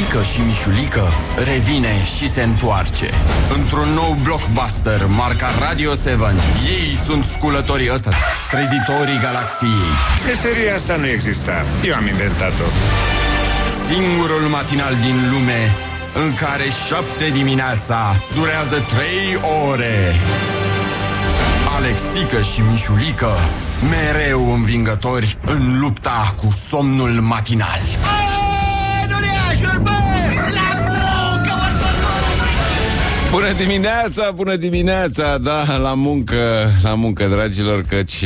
Alexică și Mișulică revine și se întoarce într-un nou blockbuster marca Radio 7. Ei sunt sculătorii ăsta, trezitorii galaxiei. Meseria asta nu exista, eu am inventat-o. Singurul matinal din lume în care 7 dimineața durează 3 ore. Alexică și Mișulică, mereu învingători în lupta cu somnul matinal. Bună dimineața, da, la muncă, dragilor, căci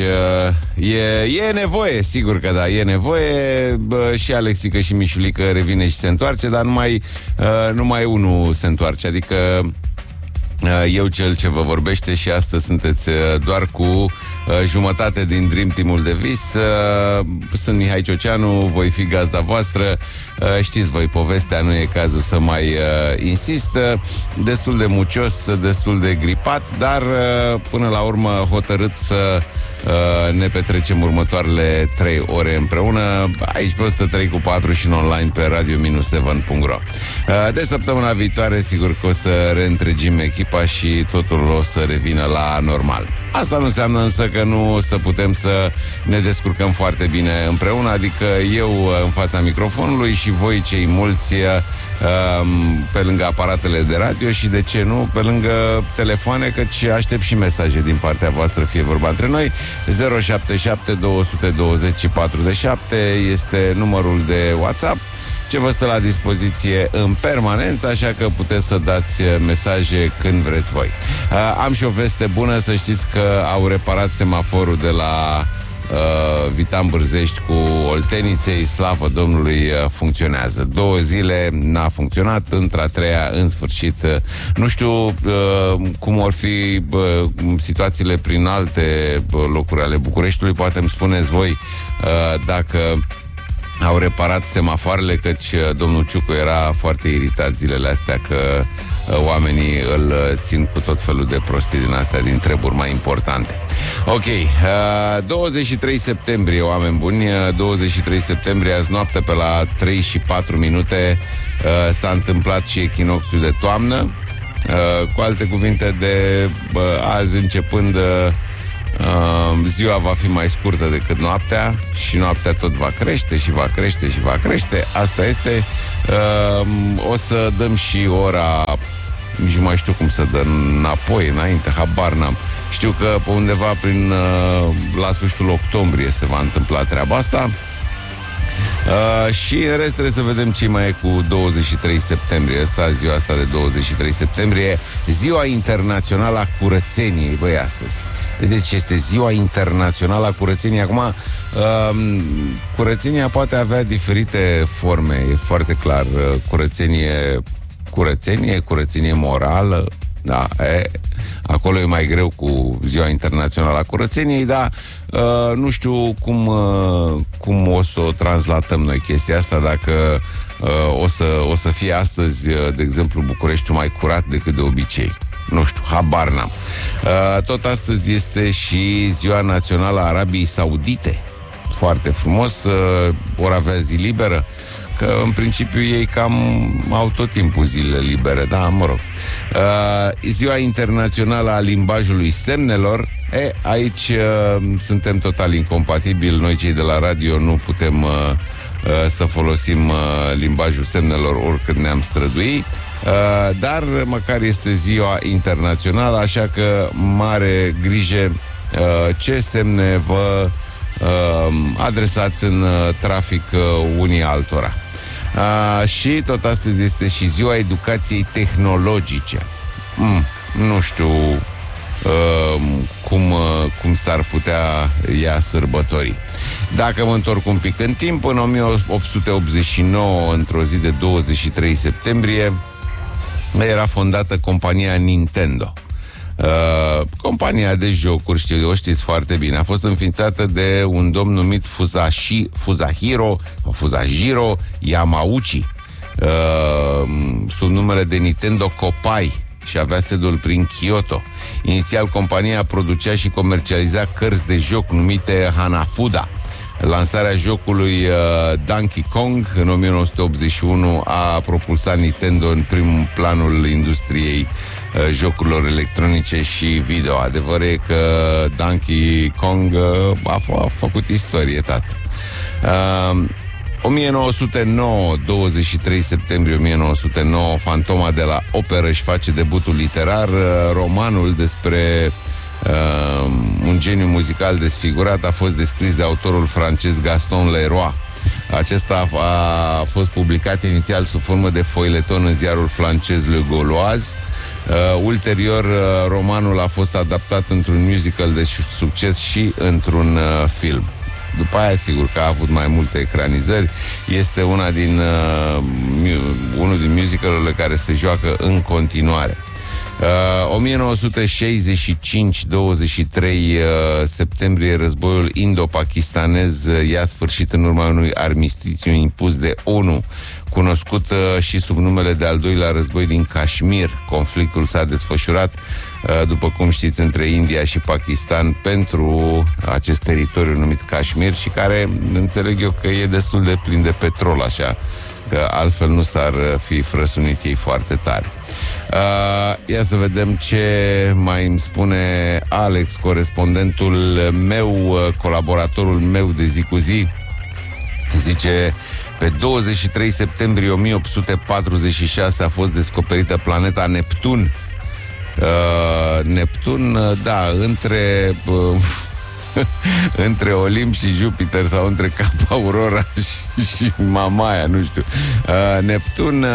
e nevoie, sigur că da, e nevoie. Și Alexică și Mișulică revine și se întoarce, dar numai unul se întoarce, adică eu cel ce vă vorbește și astăzi sunteți doar cu jumătate din Dream Team-ul de vis. Sunt Mihai Cioceanu, voi fi gazda voastră. Știți voi povestea, nu e cazul să mai insist. Destul de mucios, destul de gripat, dar până la urmă hotărât să ne petrecem următoarele 3 ore împreună aici pe 103.4 și în online pe radio-7.ro. De săptămâna viitoare sigur că o să reîntregim echipa și totul o să revină la normal. Asta nu înseamnă însă că nu o să putem să ne descurcăm foarte bine împreună, adică eu în fața microfonului și voi cei mulți pe lângă aparatele de radio și, de ce nu, pe lângă telefoane, căci aștept și mesaje din partea voastră, fie vorba între noi. 077 220 407 este numărul de WhatsApp ce vă stă la dispoziție în permanență, așa că puteți să dați mesaje când vreți voi. Am și o veste bună, să știți că au reparat semaforul de la Vitan Bârzești cu Olteniței, slavă Domnului, funcționează. 2 zile n-a funcționat, într-a 3-a în sfârșit. Nu știu cum or fi situațiile prin alte locuri ale Bucureștiului, poate îmi spuneți voi dacă au reparat semafoarele, căci domnul Ciucu era foarte iritat zilele astea că oamenii îl țin cu tot felul de prostii din astea, din treburi mai importante. Ok, 23 septembrie, oameni buni, 23 septembrie, azi noapte pe la 3 și 4 minute s-a întâmplat și echinocțiul de toamnă. Cu alte cuvinte, de azi începând ziua va fi mai scurtă decât noaptea și noaptea tot va crește și va crește și va crește. Asta este. O să dăm și ora, nici nu mai știu cum să dăm înapoi, înainte, habar n-am. Știu că pe undeva prin la sfârșitul octombrie se va întâmpla treaba asta. Și în rest trebuie să vedem ce mai e cu 23 septembrie. Ziua asta de 23 septembrie, Ziua Internațională a Curățeniei, băi, astăzi. Vedeți, este Ziua Internațională a Curățeniei. Acum, curățenia poate avea diferite forme, e foarte clar. Curățenie morală, da, acolo e mai greu cu Ziua Internațională a Curățeniei, dar nu știu cum o să o translatăm noi chestia asta, dacă o să fie astăzi, de exemplu, Bucureștiul mai curat decât de obicei. Nu știu, habar n-am. Tot astăzi este și Ziua Națională a Arabiei Saudite. Foarte frumos, vor avea zi liberă, că în principiu ei cam au tot timpul zile libere, da, mă rog. Ziua Internațională a Limbajului Semnelor. Aici suntem total incompatibili. Noi cei de la radio nu putem să folosim limbajul semnelor oricât ne-am strădui, dar măcar este ziua internațională, așa că mare grijă ce semne vă adresați în trafic unii altora. Și tot astăzi este și Ziua Educației Tehnologice. Nu știu cum s-ar putea ea sărbători. Dacă mă întorc un pic în timp, în 1889, într-o zi de 23 septembrie, era fondată compania Nintendo. Compania de jocuri, o știți foarte bine. A fost înființată de un domn numit Fusajiro Yamauchi, sub numele de Nintendo Kopai, și avea sediul prin Kyoto. Inițial, compania producea și comercializa cărți de joc numite Hanafuda. Lansarea jocului Donkey Kong în 1981 a propulsat Nintendo în primul planul industriei jocurilor electronice și video. Adevărul e că Donkey Kong a făcut istorie, tată. 1909, 23 septembrie 1909, Fantoma de la Operă își face debutul literar. Romanul despre un geniu muzical desfigurat a fost descris de autorul francez Gaston Leroy. Acesta a fost publicat inițial sub formă de foileton în ziarul francez Le Gauloise. Ulterior, romanul a fost adaptat într-un musical de succes și într-un film. După aia, sigur că a avut mai multe ecranizări. Este unul din musicalurile care se joacă în continuare. 1965, 23 septembrie, războiul indo-pakistanez ia sfârșit în urma unui armistițiu impus de ONU, cunoscut și sub numele de al doilea război din Kashmir. Conflictul s-a desfășurat, după cum știți, între India și Pakistan pentru acest teritoriu numit Kashmir și care, înțeleg eu, că e destul de plin de petrol, așa că altfel nu s-ar fi frăsunit ei foarte tare. Ia să vedem ce mai îmi spune Alex, corespondentul meu, colaboratorul meu de zi cu zi. Zice: pe 23 septembrie 1846 a fost descoperită planeta Neptun. Neptun, da, între Olimp și Jupiter sau între Cap Aurora și Mamaia, nu știu. Neptun,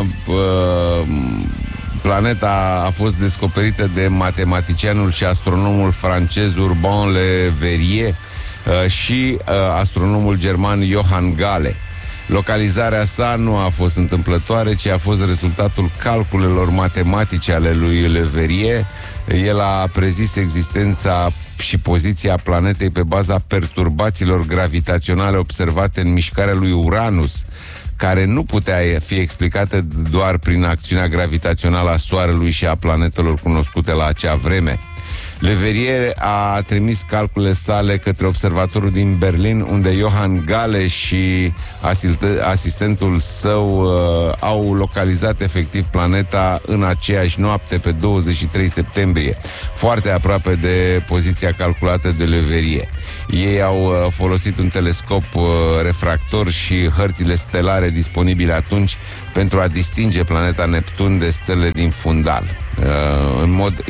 planeta a fost descoperită de matematicianul și astronomul francez Urbain Le Verrier și astronomul german Johann Galle. Localizarea sa nu a fost întâmplătoare, ci a fost rezultatul calculelor matematice ale lui Le Verrier. El a prezis existența și poziția planetei pe baza perturbațiilor gravitaționale observate în mișcarea lui Uranus, care nu putea fi explicată doar prin acțiunea gravitațională a Soarelui și a planetelor cunoscute la acea vreme. Le Verrier a trimis calculele sale către observatorul din Berlin, unde Johann Galle și asistentul său au localizat efectiv planeta în aceeași noapte, pe 23 septembrie, foarte aproape de poziția calculată de Le Verrier. Ei au folosit un telescop refractor și hărțile stelare disponibile atunci pentru a distinge planeta Neptun de stele din fundal. În mod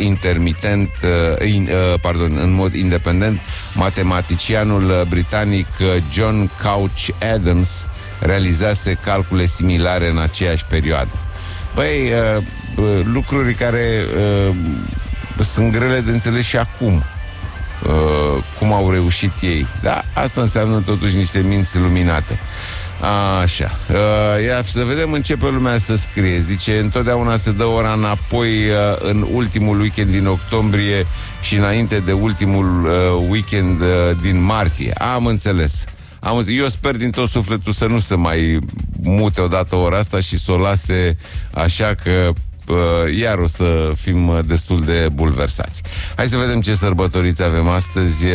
în mod independent, matematicianul britanic John Couch Adams realizase calcule similare în aceeași perioadă. Băi, lucruri care sunt grele de înțeles și acum, cum au reușit ei. Dar asta înseamnă totuși niște minți luminate. Așa, ia să vedem, începe lumea să scrie. Zice: întotdeauna se dă ora înapoi în ultimul weekend din octombrie și înainte de ultimul weekend din martie. Am înțeles. Eu sper din tot sufletul să nu se mai mute odată ora asta și să o lase așa, că iar o să fim destul de bulversați. Hai să vedem ce sărbătoriți avem astăzi.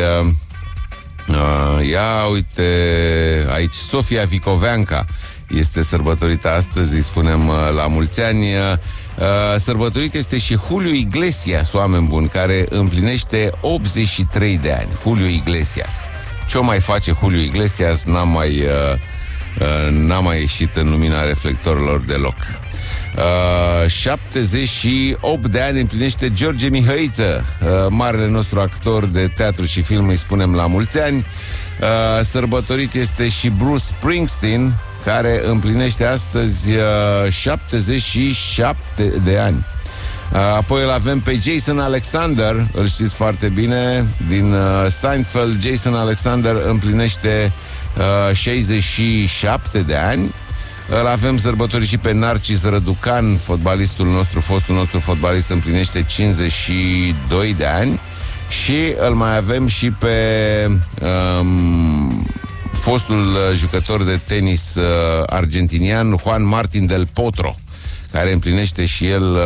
Ia uite aici, Sofia Vicoveanca este sărbătorită astăzi, îi spunem la mulți ani. Sărbătorit este și Julio Iglesias, oameni buni, care împlinește 83 de ani. Julio Iglesias. Ce-o mai face Julio Iglesias n-a mai ieșit în lumina reflectorilor deloc. 78 de ani împlinește George Mihăiță, marele nostru actor de teatru și film, îi spunem la mulți ani. Sărbătorit este și Bruce Springsteen, care împlinește astăzi 77 de ani. Apoi îl avem pe Jason Alexander, îl știți foarte bine, din Seinfeld. Jason Alexander împlinește 67 de ani. Îl avem sărbătorit și pe Narcis Răducan, fotbalistul nostru, fostul nostru fotbalist, împlinește 52 de ani. Și îl mai avem și pe fostul jucător de tenis argentinian Juan Martín del Potro, care împlinește și el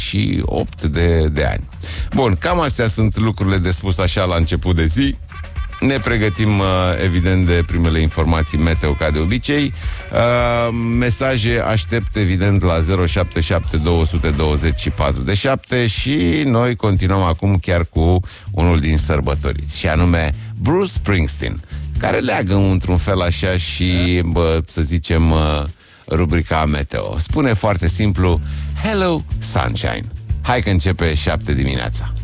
38 de ani. Bun, cam astea sunt lucrurile de spus așa la început de zi. Ne pregătim, evident, de primele informații meteo, ca de obicei. Mesaje aștept, evident, la 077 224 de 7 și noi continuăm acum chiar cu unul din sărbătoriți, și anume Bruce Springsteen, care leagă într-un fel așa și, să zicem, rubrica meteo. Spune foarte simplu: Hello, sunshine. Hai că începe 7 dimineața.